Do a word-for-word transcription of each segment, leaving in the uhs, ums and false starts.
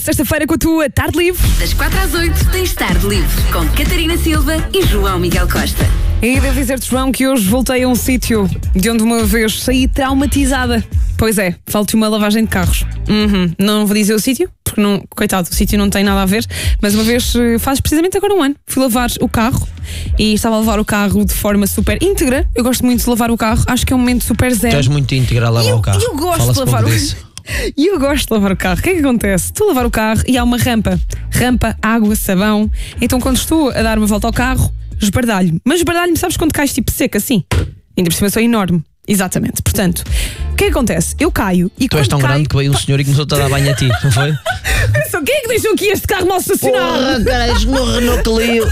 Sexta-feira com a tua tarde livre. Das quatro às oito tens tarde livre com Catarina Silva e João Miguel Costa. E devo dizer-te, João, que hoje voltei a um sítio de onde uma vez saí traumatizada. Pois é, falta uma lavagem de carros. Uhum. Não vou dizer o sítio, porque não, coitado, o sítio não tem nada a ver. Mas uma vez, faz precisamente agora um ano, fui lavar o carro e estava a lavar o carro de forma super íntegra. Eu gosto muito de lavar o carro, acho que é um momento super zen. Tu és muito íntegra a lavar eu, o carro. Eu gosto Fala-se de lavar o carro. E eu gosto de lavar o carro. O que é que acontece? Estou a lavar o carro e há uma rampa. Rampa, água, sabão. Então quando estou a dar uma volta ao carro, esbardalho-me. Mas esbardalho-me, sabes quando cais tipo seco assim? Ainda por cima sou enorme. Exatamente. Portanto, o que é que acontece? Eu caio e Tu és tão caio... grande que veio um senhor e começou-te a dar banho a ti, não foi? Só quem é que deixou aqui este carro mal estacionado? Porra, cara, isto no Renault Clio.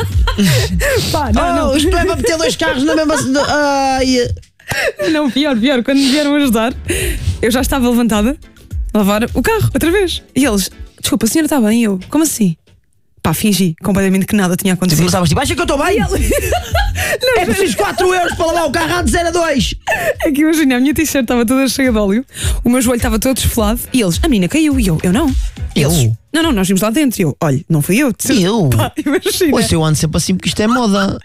Pá, não, Oh, não. isto é para meter dois carros na mesma... Ai... Não, pior, pior. Quando me vieram ajudar, eu já estava levantada a lavar o carro outra vez. E eles, desculpa, a senhora está bem? E eu, como assim? Pá, fingi completamente que nada tinha Tu acontecido. começavas tipo, acha que eu estou bem? Não, É preciso quatro euros para lavar o carro de zero a dois. é que imagina, a minha t-shirt estava toda cheia de óleo, o meu joelho estava todo esfolado e eles, a menina caiu. E eu, eu não. E Eu? eles, não, não, nós vimos lá dentro. E eu, olha, não fui eu. de certeza." Eu? Pá, imagina. Pois eu ando sempre assim porque isto é moda.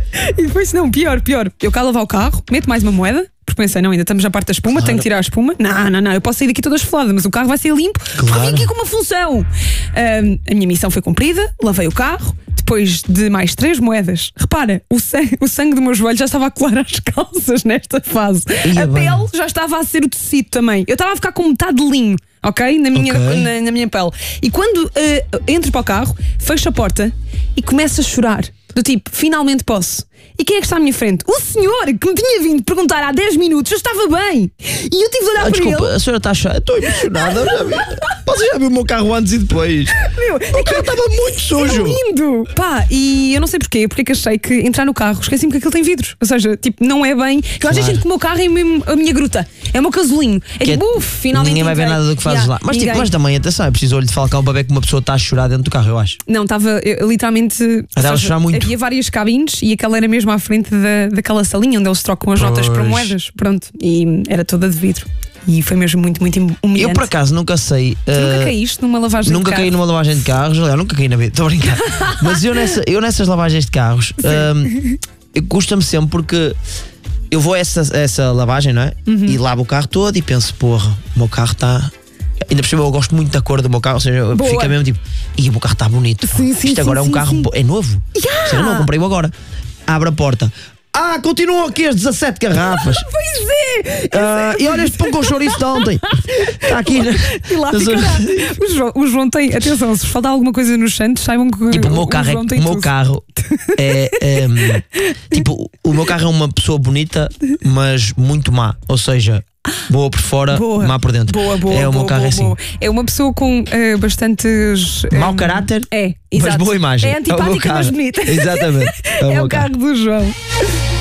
E depois, não, pior, pior. Eu cá a lavar o carro, meto mais uma moeda, porque pensei, não, ainda estamos na parte da espuma, Claro. tenho que tirar a espuma. Não, não, não, eu posso sair daqui toda esfolada, mas o carro vai ser limpo, porque eu vim aqui com uma função. Ahm, a minha missão foi cumprida, lavei o carro, depois de mais três moedas. Repara, o sangue, o sangue do meu joelho já estava a colar as calças nesta fase. Ia a bem. pele já estava a ser o tecido também. Eu estava a ficar com metade de linho, ok? Na minha, Ok. na, na minha pele. E quando ah, entro para o carro, fecho a porta e começo a chorar. Do tipo, finalmente posso. E quem é que está à minha frente? O senhor que me tinha vindo perguntar há dez minutos, eu estava bem. E eu tive de olhar Ah, para desculpa, ele. a senhora está chata. Estou emocionada. Já vi. Você já viu o meu carro antes e depois? Meu, O carro estava muito sujo. é lindo! Pá, e eu não sei porquê, porque é que achei que entrar no carro, esqueci-me que aquilo tem vidros. Ou seja, tipo, não é bem. Eu às vezes Claro. sinto que o meu carro é mesmo a minha gruta. É o meu casulinho. É Que é- tipo, uff, finalmente. Ninguém vai ver entrei. nada do que fazes Yeah, lá. Mas, tipo, ninguém. mas também, atenção, é preciso olho de falcão para ver que uma pessoa está a chorar dentro do carro, eu acho. Não, estava eu, literalmente. ou Estava a seja, chorar muito. Havia várias cabines e aquela era mesmo à frente da, daquela salinha onde eles trocam as notas para Pois. moedas. Pronto. E era toda de vidro. E foi mesmo muito, muito humilhante. Eu, por acaso, nunca sei. Tu nunca eh, caíste numa lavagem Nunca de carro? caí numa lavagem de carros, aliás, nunca caí na vida, estou a brincar. Mas eu, nessa, eu nessas lavagens de carros, hum, eu custa-me sempre porque eu vou a essa, a essa lavagem, não é? Uhum. E lavo o carro todo e penso, porra, o meu carro está. Ainda por cima eu gosto muito da cor do meu carro, ou seja, Boa. fica mesmo tipo, e o meu carro está bonito. Sim, sim, Isto agora sim, é um sim, carro, sim. bo- é novo. Yeah. Ou seja, não, comprei-o agora. Abre a porta. Ah, continuam aqui as dezassete garrafas. Pois é! Ah, e olha este pão com chouriço de ontem. Está aqui. né? E lá ficará. O João, o João tem, atenção, se faltar alguma coisa nos Santos, saibam que Tipo, o meu carro, João é, tem o meu tudo. carro é, é, tipo, o meu carro é uma pessoa bonita, mas muito má. Ou seja, boa por fora, Boa. má por dentro. Boa, boa, é o meu boa, carro boa, é assim. boa. É uma pessoa com eh, bastantes. eh, Mau caráter, É, mas exato. boa imagem. É o meu antipática, mas carro. bonita. Exatamente. É o carro do João.